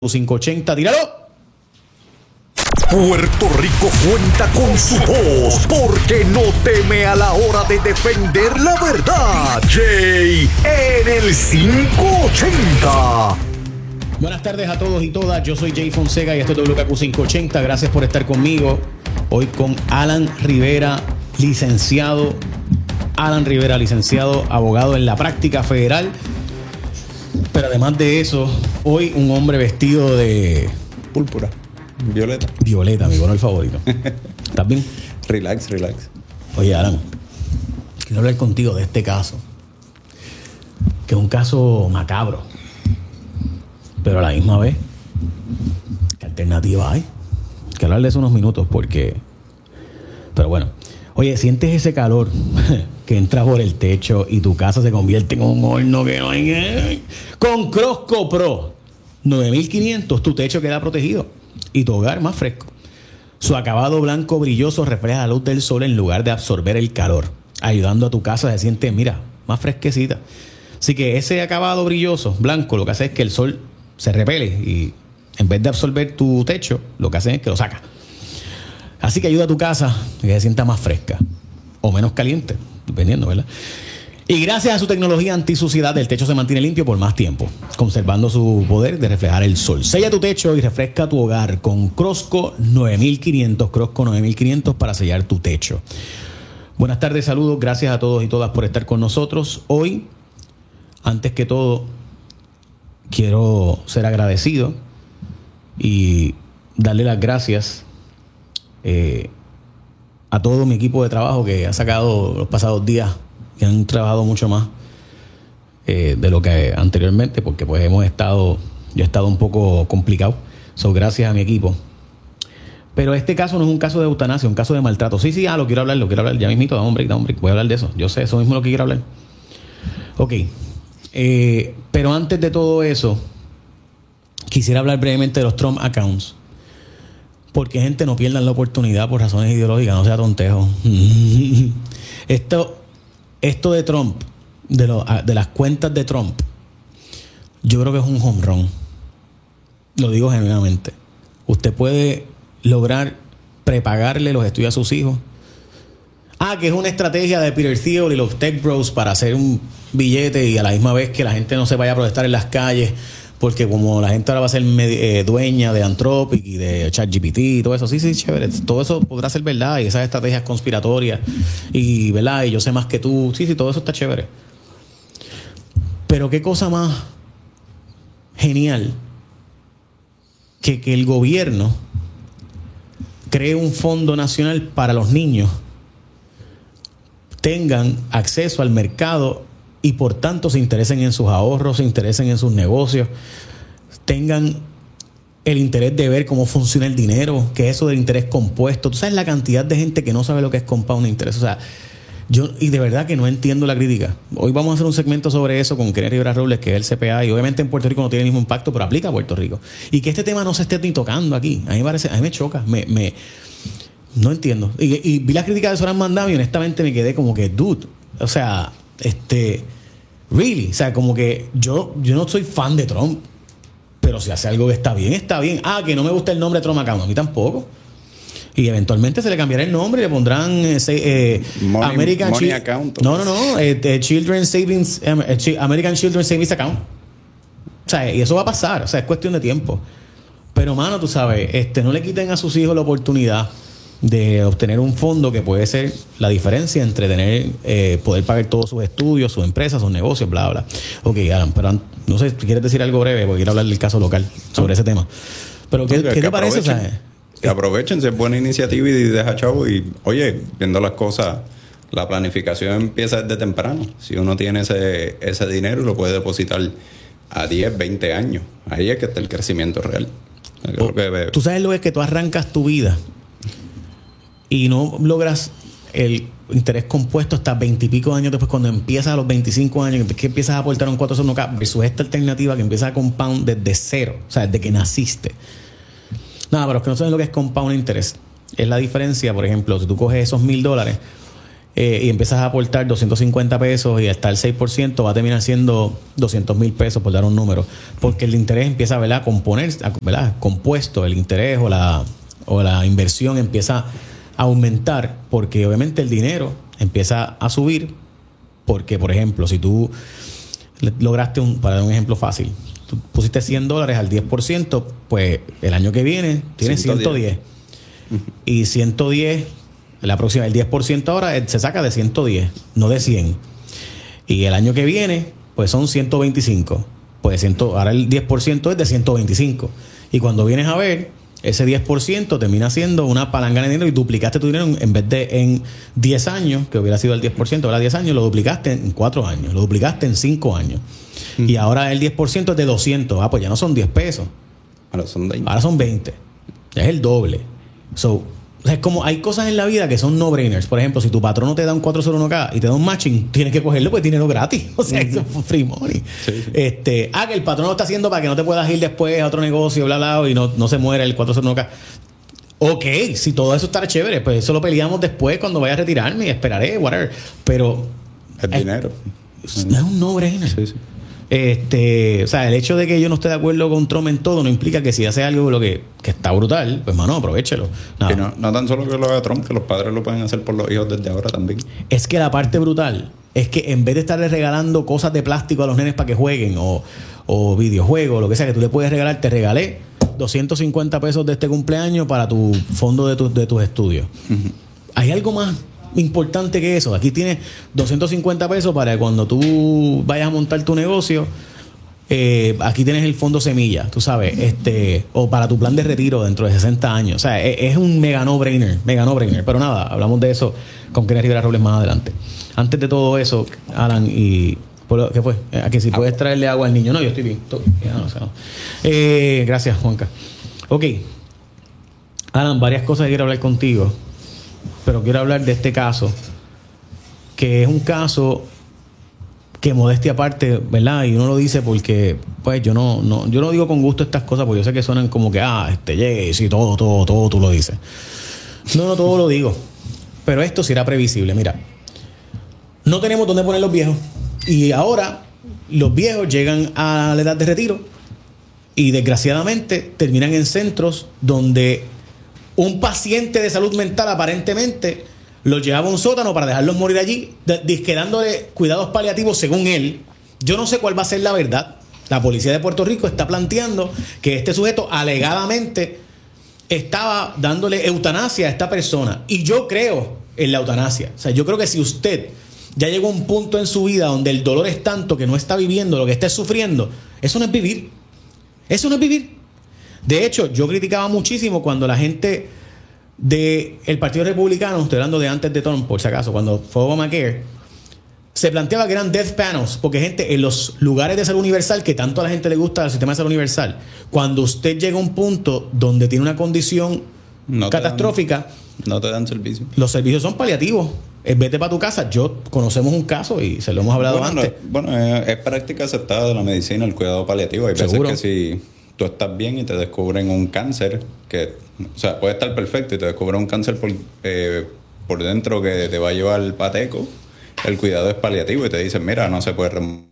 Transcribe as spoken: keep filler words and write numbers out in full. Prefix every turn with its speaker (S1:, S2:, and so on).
S1: quinientos ochenta, tíralo.
S2: Puerto Rico cuenta con su voz porque no teme a la hora de defender la verdad. Jay en el quinientos ochenta.
S1: Buenas tardes a todos y todas, yo soy Jay Fonseca y esto es W K Q quinientos ochenta. Gracias por estar conmigo hoy con Alan Rivera, licenciado. Alan Rivera, licenciado, abogado en la práctica federal. Pero además de eso, hoy un hombre vestido de...
S3: púrpura, violeta.
S1: Violeta, mi color favorito. ¿Estás bien?
S3: Relax, relax.
S1: Oye, Alan, quiero hablar contigo de este caso. Que es un caso macabro. Pero a la misma vez, ¿qué alternativa hay? Hay que hablar de eso unos minutos porque... Pero bueno, oye, sientes ese calor que entra por el techo y tu casa se convierte en un horno que no hay... Con Crosco Pro nueve mil quinientos tu techo queda protegido y tu hogar más fresco. Su acabado blanco brilloso refleja la luz del sol en lugar de absorber el calor, ayudando a tu casa se siente, mira, más fresquecita. Así que ese acabado brilloso, blanco, lo que hace es que el sol se repele y en vez de absorber tu techo, lo que hace es que lo saca. Así que ayuda a tu casa a que se sienta más fresca o menos caliente, dependiendo, ¿verdad? Y gracias a su tecnología antisuciedad, el techo se mantiene limpio por más tiempo, conservando su poder de reflejar el sol. Sella tu techo y refresca tu hogar con Crosco nueve mil quinientos. Crosco nueve mil quinientos para sellar tu techo. Buenas tardes, saludos. Gracias a todos y todas por estar con nosotros. Hoy, antes que todo, quiero ser agradecido y darle las gracias eh, a todo mi equipo de trabajo que ha sacado los pasados días, que han trabajado mucho más eh, de lo que anteriormente, porque pues hemos estado, yo he estado un poco complicado. So, gracias a mi equipo. Pero este caso no es un caso de eutanasia, es un caso de maltrato. Sí, sí, ah, lo quiero hablar, lo quiero hablar. Ya mismito, da un break, da un break. Voy a hablar de eso. Yo sé, eso mismo es lo que quiero hablar. Ok. Eh, pero antes de todo eso, quisiera hablar brevemente de los Trump accounts. Porque, gente, no pierdan la oportunidad por razones ideológicas, no sea tontejo. Esto... Esto de Trump, de, lo, de las cuentas de Trump, yo creo que es un home run. Lo digo genuinamente. Usted puede lograr prepagarle los estudios a sus hijos. Ah, que es una estrategia de Peter Thiel y los Tech Bros para hacer un billete y a la misma vez que la gente no se vaya a protestar en las calles, porque como la gente ahora va a ser eh, dueña de Anthropic y de ChatGPT y todo eso, sí, sí, chévere, todo eso podrá ser verdad y esas estrategias conspiratorias y, ¿verdad? Y yo sé más que tú, sí, sí, todo eso está chévere. Pero qué cosa más genial que que el gobierno cree un fondo nacional para los niños tengan acceso al mercado y por tanto se interesen en sus ahorros, se interesen en sus negocios, tengan el interés de ver cómo funciona el dinero, que es eso del interés compuesto. Tú sabes la cantidad de gente que no sabe lo que es compound interest. O sea, yo, y de verdad que no entiendo la crítica. Hoy vamos a hacer un segmento sobre eso con Kenneth Rivera Robles, que es el C P A, y obviamente en Puerto Rico no tiene el mismo impacto, pero aplica a Puerto Rico. Y que este tema no se esté ni tocando aquí, a mí me parece, a mí me choca, me, me no entiendo. Y, y vi las críticas de Soran Mandam y honestamente me quedé como que, dude, o sea, este, really, o sea, como que yo, yo no soy fan de Trump, pero si hace algo que está bien, está bien. Ah, que no me gusta el nombre de Trump account, a mí tampoco. Y eventualmente se le cambiará el nombre y le pondrán eh, eh,
S3: money,
S1: American
S3: money
S1: Chi-
S3: account.
S1: No, no, no, eh, eh, Children Savings, eh, Chi- American Children Savings Account. O sea, y eso va a pasar, o sea, es cuestión de tiempo. Pero, mano, tú sabes, este, no le quiten a sus hijos la oportunidad de obtener un fondo que puede ser la diferencia entre tener eh, poder pagar todos sus estudios, sus empresas, sus negocios, bla, bla. Ok, Alan, pero no sé, ¿quieres decir algo breve? Porque quiero hablar del caso local sobre ese tema. Pero, ¿qué,
S3: No,
S1: ¿qué
S3: que
S1: te parece? O sea,
S3: que aprovechen, es buena iniciativa y deja chavo. Y, oye, viendo las cosas, la planificación empieza desde temprano. Si uno tiene ese, ese dinero, lo puede depositar a diez, veinte años. Ahí es que está el crecimiento real.
S1: o,
S3: que,
S1: tú sabes lo que es que tú arrancas tu vida y no logras el interés compuesto hasta veintipico años después, cuando empiezas a los veinticinco años, que empiezas a aportar un cuatro uno K, versus esta alternativa que empieza a compound desde cero, o sea, desde que naciste. Nada, pero los que no saben lo que es compound interest, es la diferencia, por ejemplo, si tú coges esos mil dólares eh, y empiezas a aportar doscientos cincuenta pesos y hasta el seis por ciento va a terminar siendo doscientos mil pesos, por dar un número. Porque el interés empieza, ¿verdad?, a componer, ¿verdad?, compuesto, el interés o la, o la inversión empieza a aumentar porque obviamente el dinero empieza a subir. Porque, por ejemplo, si tú lograste, un, para dar un ejemplo fácil, tú pusiste cien dólares al diez por ciento, pues el año que viene tienes ciento diez. Y ciento diez, la próxima, el diez por ciento ahora se saca de ciento diez, no de cien. Y el año que viene, pues son ciento veinticinco. Pues cien, ahora el diez por ciento es de ciento veinticinco. Y cuando vienes a ver, ese diez por ciento termina siendo una palangana de dinero y duplicaste tu dinero en vez de en diez años, que hubiera sido el diez por ciento, ahora diez años, lo duplicaste en cuatro años, lo duplicaste en cinco años. Mm. Y ahora el diez por ciento es de doscientos. Ah, pues ya no son diez pesos.
S3: Ahora son veinte.
S1: Ahora son veinte. Ya es el doble. So, o sea, es como hay cosas en la vida que son no-brainers. Por ejemplo, si tu patrono te da un cuatrocientos uno K y te da un matching, tienes que cogerlo pues dinero gratis. O sea, eso es free money. Sí, sí. Este, ah, que el patrono lo está haciendo para que no te puedas ir después a otro negocio, bla, bla, y no, no se muera el cuatrocientos uno K. Ok, si todo eso está chévere, pues eso lo peleamos después cuando vaya a retirarme y esperaré, whatever. Pero
S3: es, es dinero.
S1: Es, es un no-brainer. Sí, sí. Este, o sea, el hecho de que yo no esté de acuerdo con Trump en todo no implica que si hace algo lo que, que está brutal, pues mano, aprovéchelo.
S3: Y no, no tan solo que lo haga Trump, que los padres lo pueden hacer por los hijos desde ahora también.
S1: Es que la parte brutal es que en vez de estarle regalando cosas de plástico a los nenes para que jueguen o, o videojuegos, lo que sea que tú le puedes regalar, te regalé doscientos cincuenta pesos de este cumpleaños para tu fondo de, tu, de tus estudios. Uh-huh. Hay algo más importante que eso. Aquí tienes doscientos cincuenta pesos para cuando tú vayas a montar tu negocio. Eh, aquí tienes el fondo semilla, tú sabes, este, o para tu plan de retiro dentro de sesenta años. O sea, es, es un mega no-brainer, mega no-brainer. Pero nada, hablamos de eso con Kenneth Rivera Robles más adelante. Antes de todo eso, Alan, y ¿qué fue? A que si agua. Puedes traerle agua al niño. No, yo estoy bien. Todo, ya, no, o sea, no. Eh, gracias, Juanca. Ok. Alan, varias cosas que quiero hablar contigo. Pero quiero hablar de este caso, que es un caso que, modestia aparte, ¿verdad? Y uno lo dice porque, pues, yo no, no, yo no digo con gusto estas cosas, porque yo sé que suenan como que, ah, este, llegue, sí, todo, todo, todo, tú lo dices. No, no, todo lo digo. Pero esto sí era previsible. Mira, no tenemos dónde poner los viejos. Y ahora los viejos llegan a la edad de retiro y, desgraciadamente, terminan en centros donde un paciente de salud mental aparentemente los llevaba a un sótano para dejarlos morir allí, dándole cuidados paliativos según él. Yo no sé cuál va a ser la verdad. La policía de Puerto Rico está planteando que este sujeto alegadamente estaba dándole eutanasia a esta persona. Y yo creo en la eutanasia. O sea, yo creo que si usted ya llegó a un punto en su vida donde el dolor es tanto que no está viviendo lo que está sufriendo, eso no es vivir. Eso no es vivir. De hecho, yo criticaba muchísimo cuando la gente del Partido Republicano, estoy hablando de antes de Trump, por si acaso, cuando fue Obamacare, se planteaba que eran death panels, porque gente en los lugares de salud universal, que tanto a la gente le gusta el sistema de salud universal, cuando usted llega a un punto donde tiene una condición no catastrófica,
S3: dan, no te dan servicio.
S1: Los servicios son paliativos. Vete para tu casa. Yo conocemos un caso y se lo hemos hablado
S3: bueno,
S1: antes.
S3: No, bueno, es, es práctica aceptada de la medicina el cuidado paliativo. Hay
S1: ¿Seguro?
S3: veces que si tú estás bien y te descubren un cáncer, que, o sea, puede estar perfecto y te descubren un cáncer por, eh, por dentro que te va a llevar al pateco, el cuidado es paliativo y te dicen, mira, no se puede remover